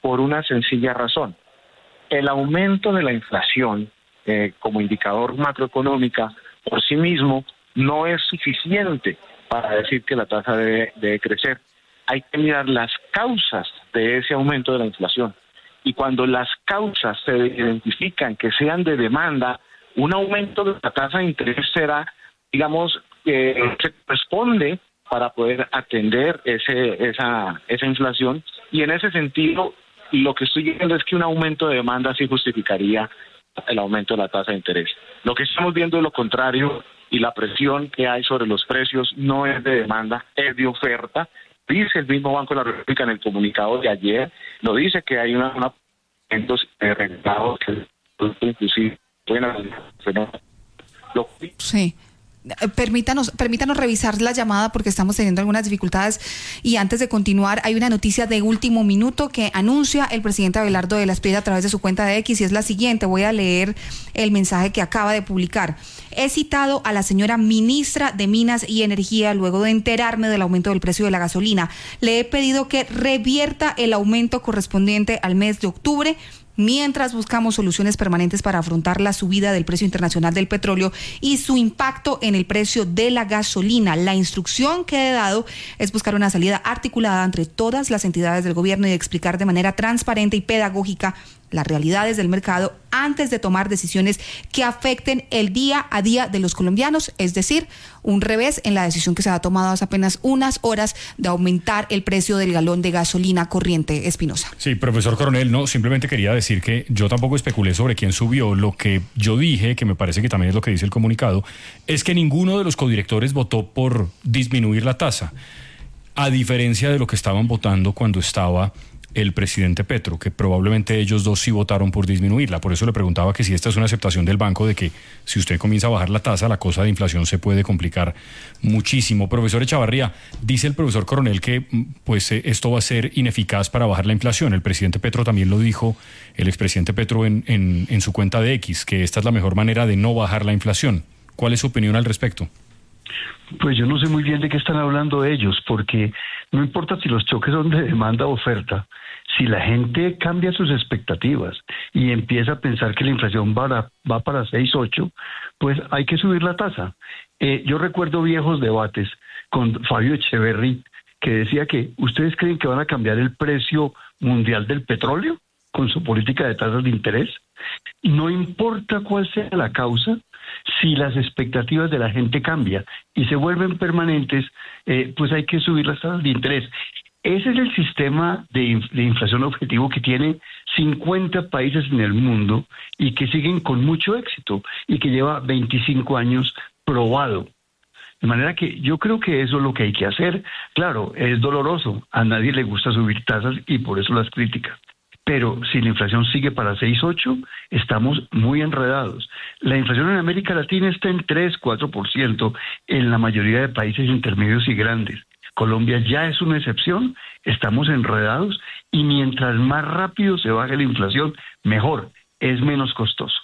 por una sencilla razón. El aumento de la inflación como indicador macroeconómica por sí mismo no es suficiente para decir que la tasa debe crecer. Hay que mirar las causas de ese aumento de la inflación. Y cuando las causas se identifican que sean de demanda, un aumento de la tasa de interés será, digamos, se responde para poder atender esa inflación. Y en ese sentido, lo que estoy viendo es que un aumento de demanda sí justificaría el aumento de la tasa de interés. Lo que estamos viendo es lo contrario, y la presión que hay sobre los precios no es de demanda, es de oferta. Dice el mismo Banco de la República en el comunicado de ayer, lo dice que hay unos reglados que inclusive pueden hacer. Sí. Permítanos revisar la llamada porque estamos teniendo algunas dificultades, y antes de continuar hay una noticia de último minuto que anuncia el presidente Abelardo de la Espriella a través de su cuenta de X, y es la siguiente. Voy a leer el mensaje que acaba de publicar. He citado a la señora ministra de Minas y Energía luego de enterarme del aumento del precio de la gasolina. Le he pedido que revierta el aumento correspondiente al mes de octubre, mientras buscamos soluciones permanentes para afrontar la subida del precio internacional del petróleo y su impacto en el precio de la gasolina. La instrucción que he dado es buscar una salida articulada entre todas las entidades del gobierno y explicar de manera transparente y pedagógica las realidades del mercado antes de tomar decisiones que afecten el día a día de los colombianos, es decir, un revés en la decisión que se ha tomado hace apenas unas horas de aumentar el precio del galón de gasolina corriente. Espinosa. Sí, profesor Coronel, no, simplemente quería decir que yo tampoco especulé sobre quién subió. Lo que yo dije, que me parece que también es lo que dice el comunicado, es que ninguno de los codirectores votó por disminuir la tasa, a diferencia de lo que estaban votando cuando estaba el presidente Petro, que probablemente ellos dos sí votaron por disminuirla. Por eso le preguntaba que si esta es una aceptación del banco de que si usted comienza a bajar la tasa, la cosa de inflación se puede complicar muchísimo. Profesor Echavarría, dice el profesor Coronel que pues esto va a ser ineficaz para bajar la inflación. El presidente Petro también lo dijo, el expresidente Petro en su cuenta de X, que esta es la mejor manera de no bajar la inflación. ¿Cuál es su opinión al respecto? Pues yo no sé muy bien de qué están hablando ellos, porque no importa si los choques son de demanda o oferta, si la gente cambia sus expectativas y empieza a pensar que la inflación va para 6-8, pues hay que subir la tasa. Yo recuerdo viejos debates con Fabio Echeverry, que decía que ¿ustedes creen que van a cambiar el precio mundial del petróleo con su política de tasas de interés? No importa cuál sea la causa, si las expectativas de la gente cambian y se vuelven permanentes, pues hay que subir las tasas de interés. Ese es el sistema de inflación objetivo que tiene 50 países en el mundo y que siguen con mucho éxito y que lleva 25 años probado. De manera que yo creo que eso es lo que hay que hacer. Claro, es doloroso, a nadie le gusta subir tasas y por eso las críticas. Pero si la inflación sigue para 6-8, estamos muy enredados. La inflación en América Latina está en 3-4% en la mayoría de países intermedios y grandes. Colombia ya es una excepción, estamos enredados y mientras más rápido se baje la inflación, mejor, es menos costoso.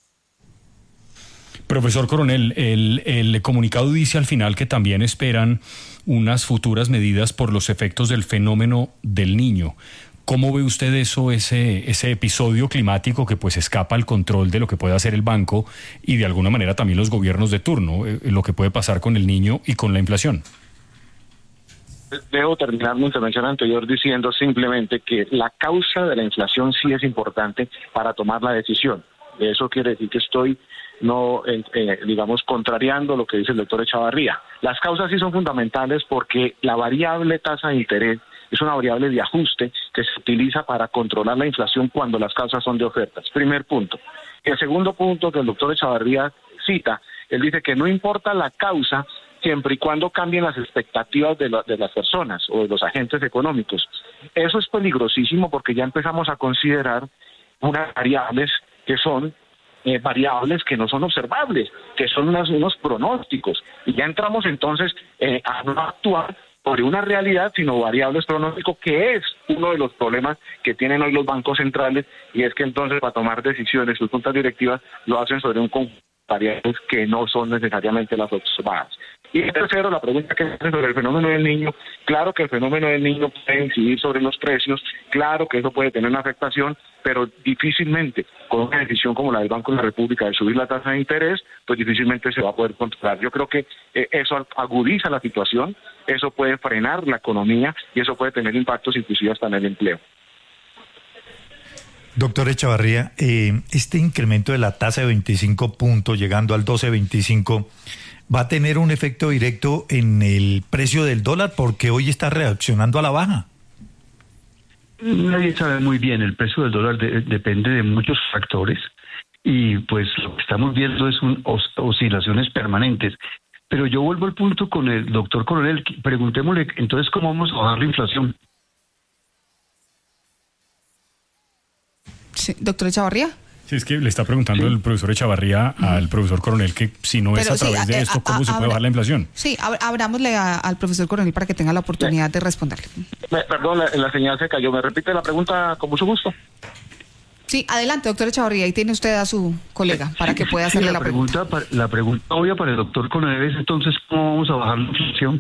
Profesor Coronel, el comunicado dice al final que también esperan unas futuras medidas por los efectos del fenómeno del Niño. ¿Cómo ve usted eso, ese episodio climático que pues escapa al control de lo que puede hacer el banco y de alguna manera también los gobiernos de turno, lo que puede pasar con el Niño y con la inflación? Debo terminar mi intervención anterior diciendo simplemente que la causa de la inflación sí es importante para tomar la decisión. Eso quiere decir que estoy contrariando lo que dice el doctor Echavarría. Las causas sí son fundamentales porque la variable tasa de interés es una variable de ajuste que se utiliza para controlar la inflación cuando las causas son de ofertas. Primer punto. El segundo punto que el doctor Echavarría cita, él dice que no importa la causa siempre y cuando cambien las expectativas de las personas o de los agentes económicos. Eso es peligrosísimo porque ya empezamos a considerar unas variables que son variables que no son observables, que son unos pronósticos, y ya entramos entonces a no actuar sobre una realidad, sino variables pronósticos, que es uno de los problemas que tienen hoy los bancos centrales, y es que entonces para tomar decisiones, sus juntas directivas lo hacen sobre un conjunto variables que no son necesariamente las observadas. Y el tercero, la pregunta que hace sobre el fenómeno del Niño. Claro que el fenómeno del Niño puede incidir sobre los precios, claro que eso puede tener una afectación, pero difícilmente con una decisión como la del Banco de la República de subir la tasa de interés, pues difícilmente se va a poder controlar. Yo creo que eso agudiza la situación, eso puede frenar la economía y eso puede tener impactos inclusive hasta en el empleo. Doctor Echavarría, este incremento de la tasa de 25 puntos, llegando al 12.25, ¿va a tener un efecto directo en el precio del dólar? Porque hoy está reaccionando a la baja. Nadie sabe muy bien, el precio del dólar depende de muchos factores y pues lo que estamos viendo es oscilaciones permanentes. Pero yo vuelvo al punto con el doctor Coronel, preguntémosle entonces cómo vamos a bajar la inflación. Sí, doctor Echavarría. Sí, es que le está preguntando el profesor Echavarría al profesor Coronel que si no es a través de esto, ¿cómo se puede bajar la inflación? Sí, abrámosle al profesor Coronel para que tenga la oportunidad de responderle. Perdón, la señal se cayó. ¿Me repite la pregunta con mucho gusto? Sí, adelante, doctor Echavarría. Ahí tiene usted a su colega para que pueda hacerle la pregunta. La pregunta obvia para el doctor Coronel es entonces, ¿cómo vamos a bajar la inflación?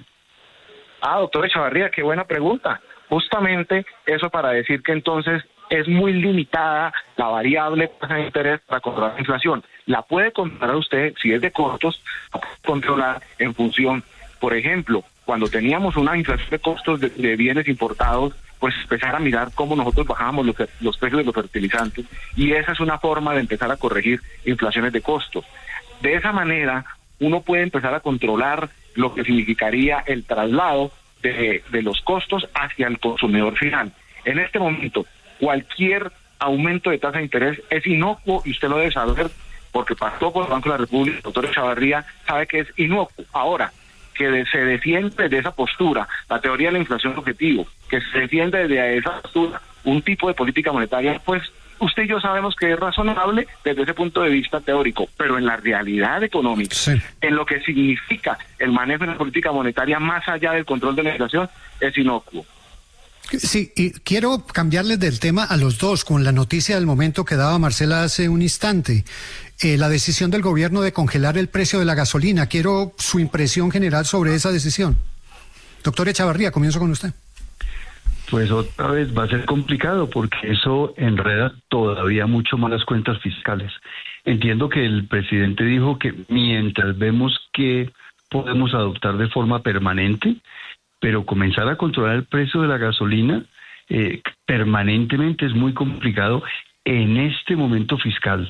Doctor Echavarría, qué buena pregunta. Justamente eso para decir que entonces es muy limitada la variable tasa de interés para controlar la inflación. La puede controlar usted, si es de costos, la puede controlar en función, por ejemplo, cuando teníamos una inflación de costos de bienes importados, pues empezar a mirar cómo nosotros bajábamos los precios de los fertilizantes, y esa es una forma de empezar a corregir inflaciones de costos. De esa manera, uno puede empezar a controlar lo que significaría el traslado de los costos hacia el consumidor final. En este momento, cualquier aumento de tasa de interés es inocuo y usted lo debe saber porque pasó por el Banco de la República. El doctor Echavarría sabe que es inocuo. Ahora, que se defiende de esa postura la teoría de la inflación objetivo, que se defiende de esa postura un tipo de política monetaria, pues usted y yo sabemos que es razonable desde ese punto de vista teórico, pero en la realidad económica, sí, en lo que significa el manejo de la política monetaria más allá del control de la inflación, es inocuo. Sí, y quiero cambiarles del tema a los dos con la noticia del momento que daba Marcela hace un instante. La decisión del gobierno de congelar el precio de la gasolina. Quiero su impresión general sobre esa decisión. Doctor Echavarría, comienzo con usted. Pues otra vez va a ser complicado porque eso enreda todavía mucho más las cuentas fiscales. Entiendo que el presidente dijo que mientras vemos que podemos adoptar de forma permanente, pero comenzar a controlar el precio de la gasolina permanentemente es muy complicado en este momento fiscal,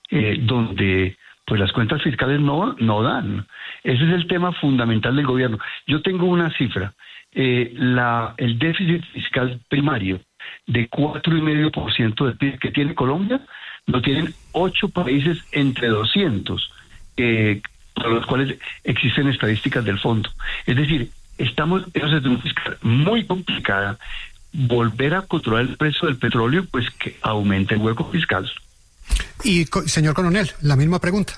donde pues las cuentas fiscales no dan. Ese es el tema fundamental del gobierno. Yo tengo una cifra. El déficit fiscal primario de 4,5% del PIB que tiene Colombia, lo tienen 8 países entre 200, para los cuales existen estadísticas del fondo. Es decir, estamos en una situación fiscal muy complicada. Volver a controlar el precio del petróleo, pues que aumente el hueco fiscal. Y, señor Coronel, la misma pregunta.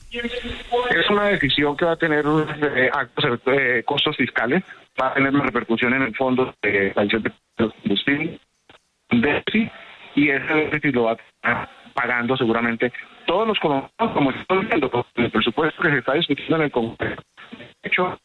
Es una decisión que va a tener costos fiscales, va a tener una repercusión en el fondo de la adición de los combustibles, y ese déficit lo va a estar pagando seguramente todos los colombianos, como estamos viendo, con el presupuesto que se está discutiendo en el Congreso. De hecho,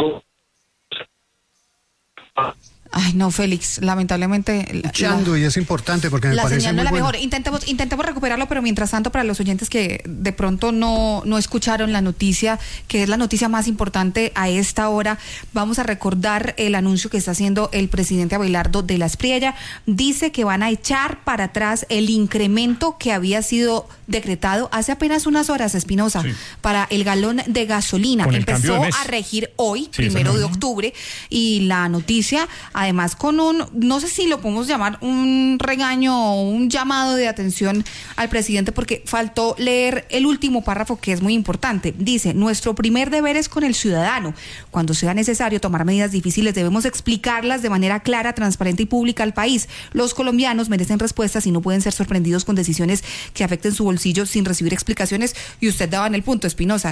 Ay, no, Félix, lamentablemente... y es importante porque me parece señal no muy la bueno. mejor. Intentemos recuperarlo, pero mientras tanto, para los oyentes que de pronto no escucharon la noticia, que es la noticia más importante a esta hora, vamos a recordar el anuncio que está haciendo el presidente Abelardo de la Espriella. Dice que van a echar para atrás el incremento que había sido decretado hace apenas unas horas, Espinosa, sí, para el galón de gasolina. Empezó a regir hoy, sí, 1 de octubre, y la noticia... Además, con no sé si lo podemos llamar un regaño o un llamado de atención al presidente, porque faltó leer el último párrafo, que es muy importante. Dice: nuestro primer deber es con el ciudadano. Cuando sea necesario tomar medidas difíciles, debemos explicarlas de manera clara, transparente y pública al país. Los colombianos merecen respuestas y no pueden ser sorprendidos con decisiones que afecten su bolsillo sin recibir explicaciones. Y usted daba en el punto, Espinosa.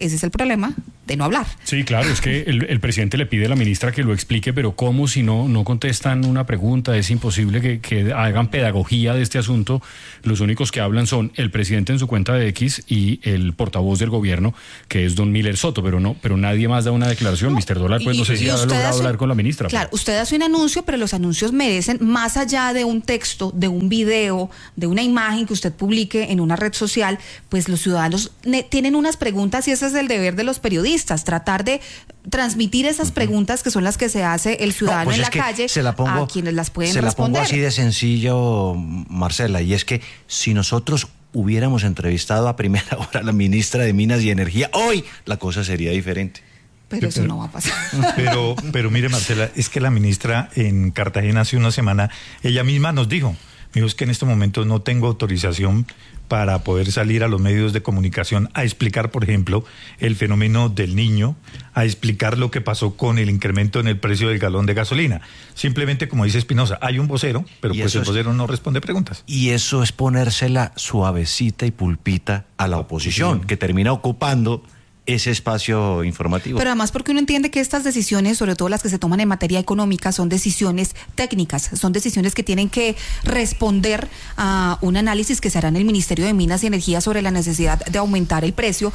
ese es el problema de no hablar. Sí, claro, es que el presidente le pide a la ministra que lo explique, pero ¿cómo si no contestan una pregunta? Es imposible que hagan pedagogía de este asunto. Los únicos que hablan son el presidente en su cuenta de X y el portavoz del gobierno, que es don Miller Soto, pero nadie más da una declaración. Mr. Dólar, pues no sé si ha logrado hablar con la ministra. Claro, usted hace un anuncio, pero los anuncios merecen, más allá de un texto, de un video, de una imagen que usted publique en una red social, pues los ciudadanos tienen unas preguntas y ese es el deber de los periodistas, tratar de transmitir esas preguntas que son las que se hace el ciudadano pues en la calle a quienes las pueden responder. Se la pongo así de sencillo, Marcela, y es que si nosotros hubiéramos entrevistado a primera hora a la ministra de Minas y Energía, hoy la cosa sería diferente. Pero eso no va a pasar. Pero mire, Marcela, es que la ministra en Cartagena hace una semana, ella misma nos dijo, es que en este momento no tengo autorización para poder salir a los medios de comunicación a explicar, por ejemplo, el fenómeno del Niño, a explicar lo que pasó con el incremento en el precio del galón de gasolina. Simplemente, como dice Espinosa, hay un vocero, pero pues el vocero no responde preguntas. Y eso es ponérsela suavecita y pulpita a la oposición, que termina ocupando ese espacio informativo. Pero además porque uno entiende que estas decisiones, sobre todo las que se toman en materia económica, son decisiones técnicas, son decisiones que tienen que responder a un análisis que se hará en el Ministerio de Minas y Energía sobre la necesidad de aumentar el precio,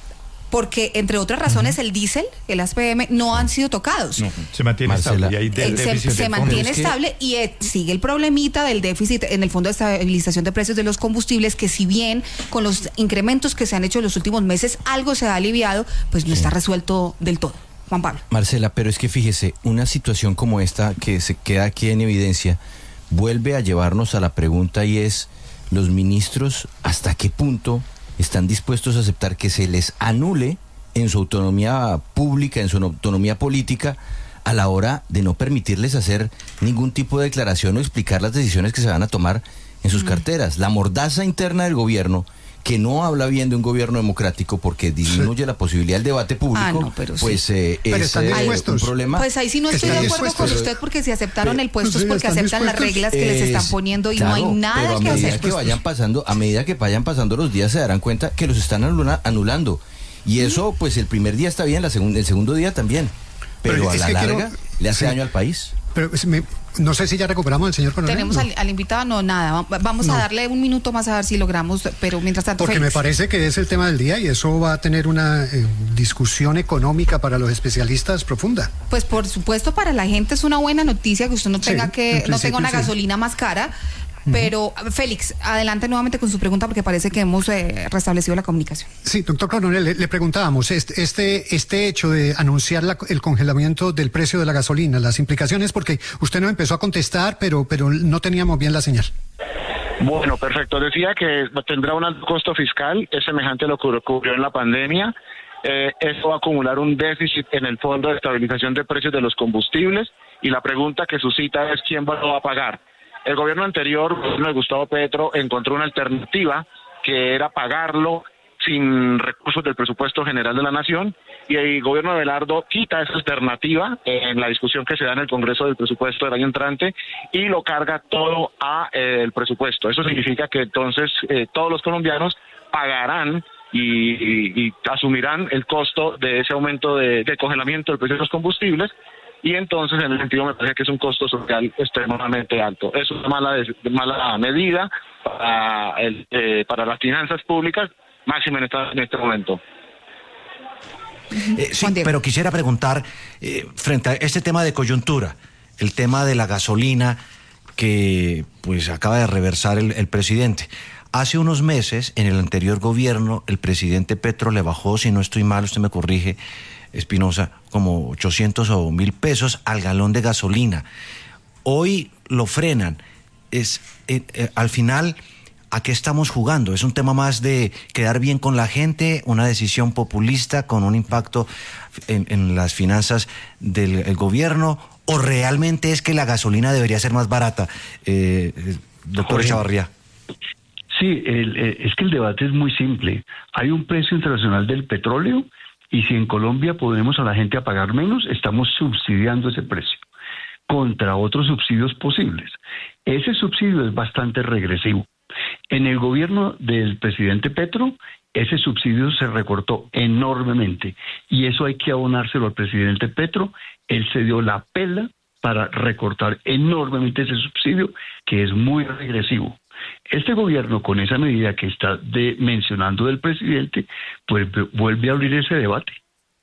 porque entre otras razones el diésel, el ASPM, no han sido tocados. No, se mantiene estable. Y hay se mantiene estable y sigue el problemita del déficit en el Fondo de Estabilización de Precios de los Combustibles, que si bien con los incrementos que se han hecho en los últimos meses algo se ha aliviado, pues no está resuelto del todo. Juan Pablo. Marcela, pero es que fíjese, una situación como esta que se queda aquí en evidencia vuelve a llevarnos a la pregunta, y es, los ministros, ¿hasta qué punto están dispuestos a aceptar que se les anule en su autonomía pública, en su autonomía política, a la hora de no permitirles hacer ningún tipo de declaración o explicar las decisiones que se van a tomar en sus carteras? La mordaza interna del gobierno, que no habla bien de un gobierno democrático porque disminuye la posibilidad del debate público, pues es un problema. Pues ahí sí no estoy de acuerdo con usted, porque si aceptaron el puesto es porque aceptan las reglas que les están poniendo y no hay nada que hacer. A medida que vayan pasando los días se darán cuenta que los están anulando. Y eso, pues el primer día está bien, el segundo día también. Pero a la larga le hace daño al país. Pero no sé si ya recuperamos al señor coronel. Tenemos al invitado, nada. Vamos a darle un minuto más a ver si logramos, pero mientras tanto... Porque me parece que es el tema del día y eso va a tener una discusión económica para los especialistas profunda. Pues por supuesto para la gente es una buena noticia que usted no tenga una gasolina más cara. Pero, Félix, adelante nuevamente con su pregunta porque parece que hemos restablecido la comunicación. Sí, doctor Coronel, le preguntábamos, este hecho de anunciar el congelamiento del precio de la gasolina, las implicaciones, porque usted nos empezó a contestar, pero no teníamos bien la señal. Bueno, perfecto. Decía que tendrá un alto costo fiscal, es semejante a lo que ocurrió en la pandemia. Esto va a acumular un déficit en el Fondo de Estabilización de Precios de los Combustibles y la pregunta que suscita es ¿quién lo va a pagar? El gobierno anterior, el gobierno de Gustavo Petro, encontró una alternativa que era pagarlo sin recursos del presupuesto general de la Nación, y el gobierno de Belardo quita esa alternativa en la discusión que se da en el Congreso del presupuesto del año entrante y lo carga todo a el presupuesto. Eso significa que entonces todos los colombianos pagarán y asumirán el costo de ese aumento de congelamiento del precio de los combustibles. Y entonces, en el sentido, me parece que es un costo social extremadamente alto. Es una mala medida para las finanzas públicas, máximo en este momento. Sí, pero quisiera preguntar, frente a este tema de coyuntura, el tema de la gasolina que pues acaba de reversar el presidente. Hace unos meses, en el anterior gobierno, el presidente Petro le bajó, si no estoy mal, usted me corrige, Espinosa, como 800 o 1,000 pesos al galón de gasolina. Hoy lo frenan. Al final, ¿a qué estamos jugando? ¿Es un tema más de quedar bien con la gente, una decisión populista con un impacto en las finanzas del gobierno? ¿O realmente es que la gasolina debería ser más barata? Doctor Echavarría. Sí, es que el debate es muy simple. Hay un precio internacional del petróleo y si en Colombia ponemos a la gente a pagar menos, estamos subsidiando ese precio contra otros subsidios posibles. Ese subsidio es bastante regresivo. En el gobierno del presidente Petro, ese subsidio se recortó enormemente y eso hay que abonárselo al presidente Petro. Él se dio la pela para recortar enormemente ese subsidio, que es muy regresivo. Este gobierno, con esa medida que está mencionando del presidente, pues vuelve a abrir ese debate.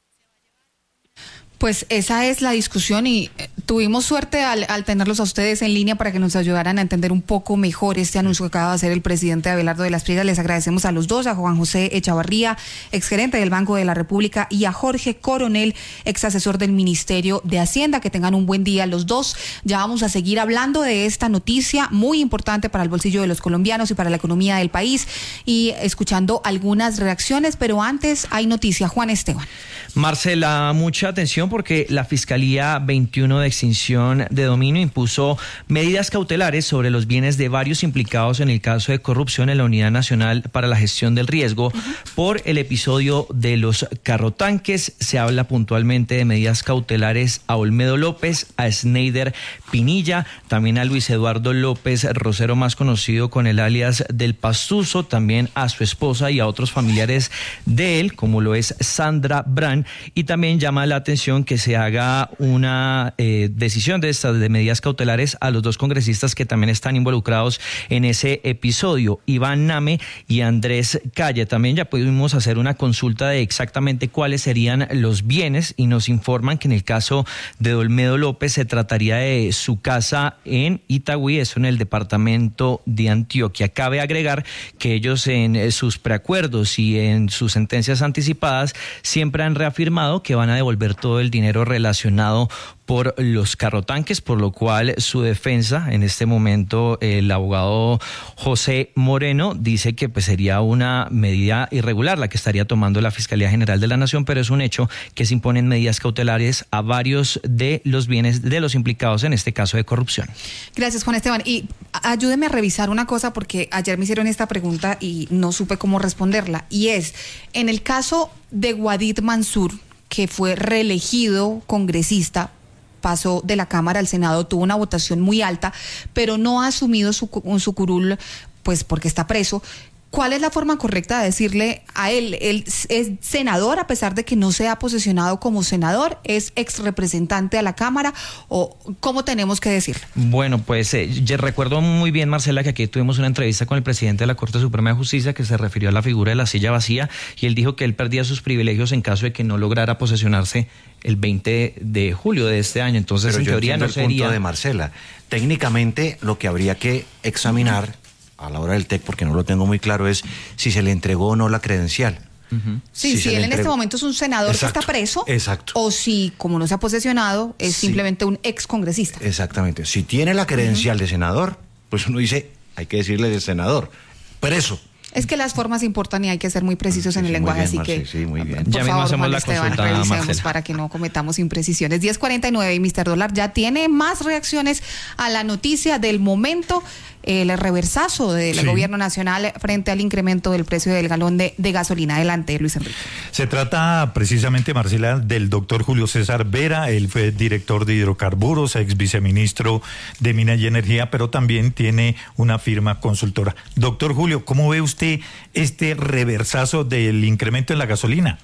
Pues esa es la discusión y tuvimos suerte al tenerlos a ustedes en línea para que nos ayudaran a entender un poco mejor este anuncio que acaba de hacer el presidente Abelardo de las Priedas. Les agradecemos a los dos, a Juan José Echavarría, exgerente del Banco de la República, y a Jorge Coronel, ex asesor del Ministerio de Hacienda. Que tengan un buen día los dos. Ya vamos a seguir hablando de esta noticia muy importante para el bolsillo de los colombianos y para la economía del país, y escuchando algunas reacciones, pero antes hay noticia. Juan Esteban. Marcela, mucha atención porque la Fiscalía 21 de Extinción de Dominio impuso medidas cautelares sobre los bienes de varios implicados en el caso de corrupción en la Unidad Nacional para la Gestión del Riesgo por el episodio de los carrotanques. Se habla puntualmente de medidas cautelares a Olmedo López, a Sneider Pinilla, también a Luis Eduardo López Rosero, más conocido con el alias del Pastuso, también a su esposa y a otros familiares de él, como lo es Sandra Brand. Y también llama la atención que se haga una decisión de estas de medidas cautelares a los dos congresistas que también están involucrados en ese episodio, Iván Name y Andrés Calle. También ya pudimos hacer una consulta de exactamente cuáles serían los bienes y nos informan que en el caso de Olmedo López se trataría de su casa en Itagüí, eso en el departamento de Antioquia. Cabe agregar que ellos en sus preacuerdos y en sus sentencias anticipadas siempre han reafirmado que van a devolver todo el dinero relacionado por los carrotanques, por lo cual su defensa, en este momento el abogado José Moreno, dice que pues sería una medida irregular la que estaría tomando la Fiscalía General de la Nación, pero es un hecho que se imponen medidas cautelares a varios de los bienes de los implicados en este caso de corrupción. Gracias, Juan Esteban. Y ayúdeme a revisar una cosa, porque ayer me hicieron esta pregunta y no supe cómo responderla, y es, en el caso de Guadid Mansur, que fue reelegido congresista, pasó de la Cámara al Senado, tuvo una votación muy alta, pero no ha asumido su curul, pues porque está preso. ¿Cuál es la forma correcta de decirle a él? Él es senador a pesar de que no se ha posesionado como senador, es ex representante a la Cámara, o ¿cómo tenemos que decirlo? Bueno, pues yo recuerdo muy bien, Marcela, que aquí tuvimos una entrevista con el presidente de la Corte Suprema de Justicia que se refirió a la figura de la silla vacía, y él dijo que él perdía sus privilegios en caso de que no lograra posesionarse el 20 de julio de este año. Entonces, pero en teoría no sería... el punto de Marcela. Técnicamente, lo que habría que examinar a la hora del TEC, porque no lo tengo muy claro, es si se le entregó o no la credencial. Sí, si él en este momento es un senador, exacto, que está preso, exacto, o si, como no se ha posesionado, es simplemente un ex congresista. Exactamente. Si tiene la credencial de senador, pues uno dice, hay que decirle de senador, preso. Es que las formas importan y hay que ser muy precisos en el lenguaje, bien, así Marce, que sí, muy bien. Ya mismo hacemos la consulta, revisemos para que no cometamos imprecisiones. 10:49 y Mr. Dólar ya tiene más reacciones a la noticia del momento, el reversazo del gobierno nacional frente al incremento del precio del galón de gasolina. Adelante, Luis Enrique. Se trata precisamente, Marcela, del doctor Julio César Vera. Él fue director de hidrocarburos, ex viceministro de Minas y Energía, pero también tiene una firma consultora. Doctor Julio, ¿cómo ve usted este reversazo del incremento en la gasolina?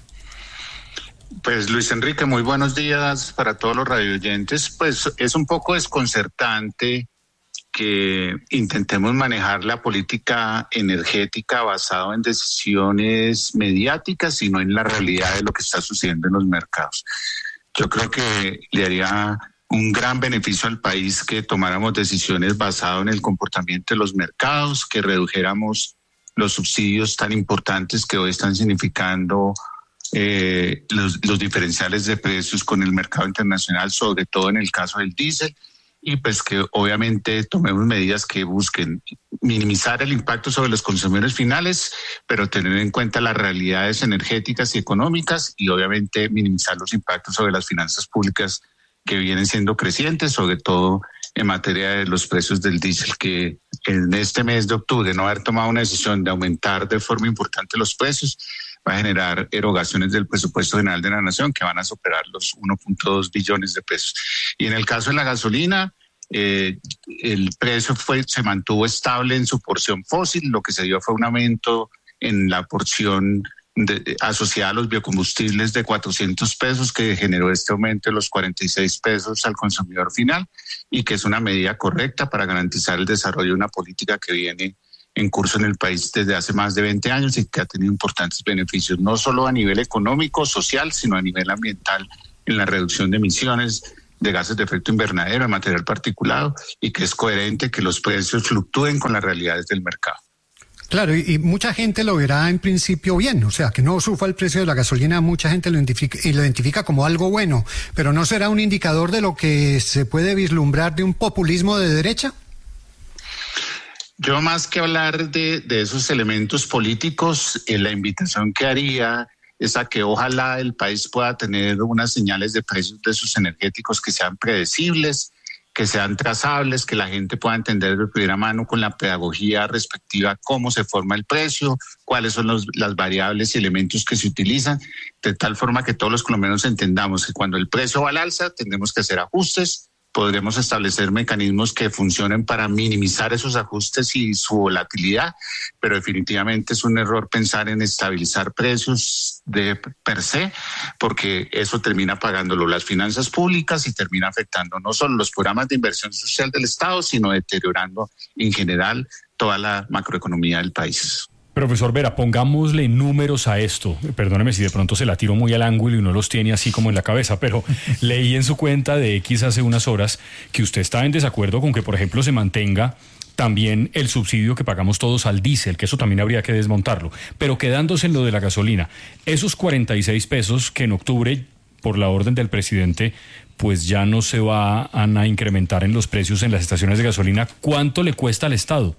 Pues Luis Enrique, muy buenos días para todos los radioyentes. Pues es un poco desconcertante que intentemos manejar la política energética basado en decisiones mediáticas y no en la realidad de lo que está sucediendo en los mercados. Yo creo que le haría un gran beneficio al país que tomáramos decisiones basadas en el comportamiento de los mercados, que redujéramos los subsidios tan importantes que hoy están significando los diferenciales de precios con el mercado internacional, sobre todo en el caso del diésel, y pues que obviamente tomemos medidas que busquen minimizar el impacto sobre los consumidores finales, pero tener en cuenta las realidades energéticas y económicas, y obviamente minimizar los impactos sobre las finanzas públicas que vienen siendo crecientes, sobre todo en materia de los precios del diésel, que en este mes de octubre no haber tomado una decisión de aumentar de forma importante los precios va a generar erogaciones del presupuesto general de la nación que van a superar los 1.2 billones de pesos. Y en el caso de la gasolina, el precio se mantuvo estable en su porción fósil, lo que se dio fue un aumento en la porción asociada a los biocombustibles de 400 pesos, que generó este aumento de los 46 pesos al consumidor final, y que es una medida correcta para garantizar el desarrollo de una política que viene en curso en el país desde hace más de 20 años y que ha tenido importantes beneficios, no solo a nivel económico, social, sino a nivel ambiental, en la reducción de emisiones de gases de efecto invernadero, de material particulado, y que es coherente que los precios fluctúen con las realidades del mercado. Claro, y mucha gente lo verá en principio bien, o sea, que no suba el precio de la gasolina, mucha gente lo identifica como algo bueno, pero ¿no será un indicador de lo que se puede vislumbrar de un populismo de derecha? Yo, más que hablar de esos elementos políticos, la invitación que haría es a que ojalá el país pueda tener unas señales de precios de sus energéticos que sean predecibles, que sean trazables, que la gente pueda entender de primera mano con la pedagogía respectiva cómo se forma el precio, cuáles son las variables y elementos que se utilizan, de tal forma que todos los colombianos entendamos que cuando el precio va al alza tendremos que hacer ajustes, podremos establecer mecanismos que funcionen para minimizar esos ajustes y su volatilidad, pero definitivamente es un error pensar en estabilizar precios de per se, porque eso termina pagándolo las finanzas públicas y termina afectando no solo los programas de inversión social del Estado, sino deteriorando en general toda la macroeconomía del país. Profesor Vera, pongámosle números a esto. Perdóneme si de pronto se la tiro muy al ángulo y no los tiene así como en la cabeza, pero leí en su cuenta de X hace unas horas que usted está en desacuerdo con que, por ejemplo, se mantenga también el subsidio que pagamos todos al diésel, que eso también habría que desmontarlo. Pero quedándose en lo de la gasolina, esos 46 pesos que en octubre, por la orden del presidente, pues ya no se van a incrementar en los precios en las estaciones de gasolina, ¿cuánto le cuesta al Estado?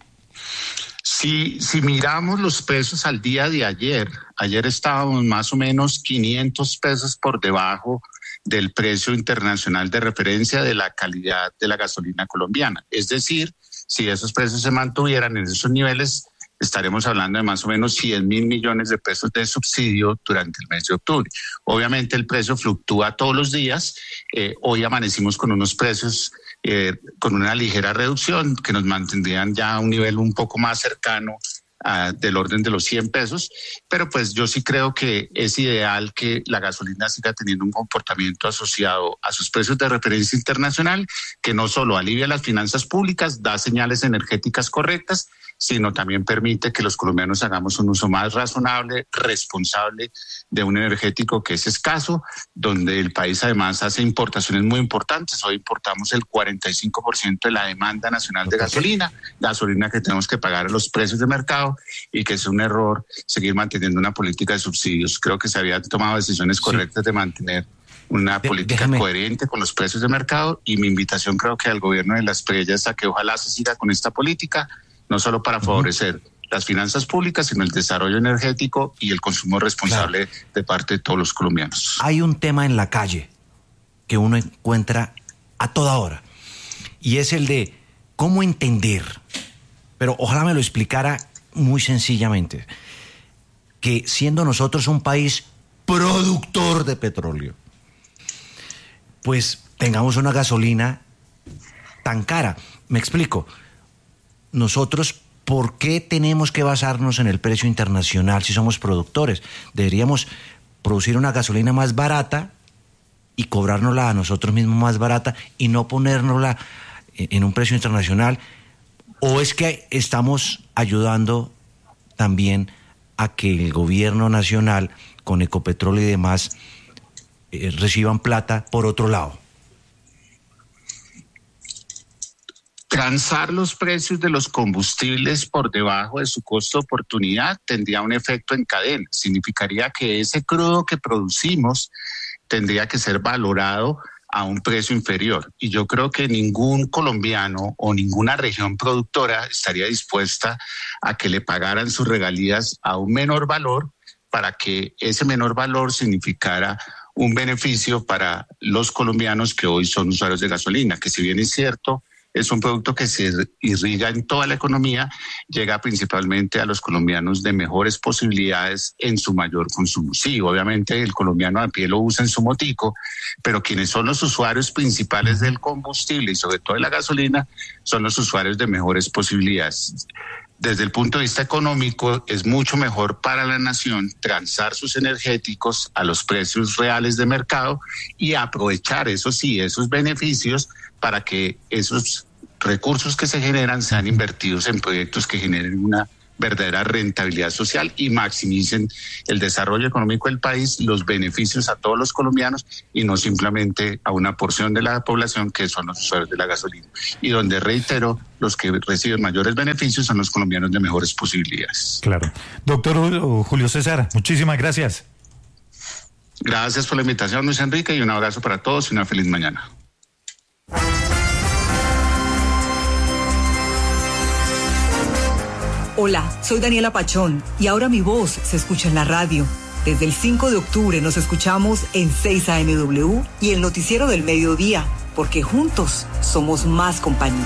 Si miramos los precios al día de ayer estábamos más o menos 500 pesos por debajo del precio internacional de referencia de la calidad de la gasolina colombiana. Es decir, si esos precios se mantuvieran en esos niveles, estaremos hablando de más o menos 100.000 millones de pesos de subsidio durante el mes de octubre. Obviamente el precio fluctúa todos los días. Hoy amanecimos con unos precios con una ligera reducción que nos mantendrían ya a un nivel un poco más cercano del orden de los 100 pesos, pero pues yo sí creo que es ideal que la gasolina siga teniendo un comportamiento asociado a sus precios de referencia internacional, que no solo alivia las finanzas públicas, da señales energéticas correctas, sino también permite que los colombianos hagamos un uso más razonable, responsable de un energético que es escaso, donde el país además hace importaciones muy importantes. Hoy importamos el 45% de la demanda nacional de gasolina que tenemos que pagar a los precios de mercado, y que es un error seguir manteniendo una política de subsidios. Creo que se habían tomado decisiones correctas de mantener una política coherente con los precios de mercado, y mi invitación creo que al gobierno de las Preyas es a que ojalá se siga con esta política, no solo para favorecer las finanzas públicas, sino el desarrollo energético y el consumo responsable de parte de todos los colombianos. Hay un tema en la calle que uno encuentra a toda hora, y es el de cómo entender, pero ojalá me lo explicara muy sencillamente, que siendo nosotros un país productor de petróleo, pues tengamos una gasolina tan cara. Me explico. Nosotros, ¿por qué tenemos que basarnos en el precio internacional si somos productores? Deberíamos producir una gasolina más barata y cobrárnosla a nosotros mismos más barata y no ponérnosla en un precio internacional. ¿O es que estamos ayudando también a que el gobierno nacional, con Ecopetrol y demás, reciban plata por otro lado? Transar los precios de los combustibles por debajo de su costo de oportunidad tendría un efecto en cadena. Significaría que ese crudo que producimos tendría que ser valorado a un precio inferior. Y yo creo que ningún colombiano o ninguna región productora estaría dispuesta a que le pagaran sus regalías a un menor valor, para que ese menor valor significara un beneficio para los colombianos que hoy son usuarios de gasolina, que si bien es cierto, es un producto que se irriga en toda la economía, llega principalmente a los colombianos de mejores posibilidades en su mayor consumo. Sí, obviamente el colombiano a pie lo usa en su motico, pero quienes son los usuarios principales del combustible y sobre todo de la gasolina son los usuarios de mejores posibilidades. Desde el punto de vista económico, es mucho mejor para la nación transar sus energéticos a los precios reales de mercado y aprovechar, eso sí, esos beneficios para que esos recursos que se generan sean invertidos en proyectos que generen una verdadera rentabilidad social y maximicen el desarrollo económico del país, los beneficios a todos los colombianos y no simplemente a una porción de la población que son los usuarios de la gasolina. Y donde, reitero, los que reciben mayores beneficios son los colombianos de mejores posibilidades. Claro. Doctor Julio César, muchísimas gracias. Gracias por la invitación, Luis Enrique, y un abrazo para todos y una feliz mañana. Hola, soy Daniela Pachón y ahora mi voz se escucha en la radio. Desde el 5 de octubre nos escuchamos en 6 AMW y el noticiero del mediodía, porque juntos somos más compañía.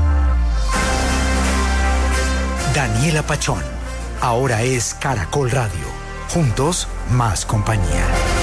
Daniela Pachón, ahora es Caracol Radio. Juntos, más compañía.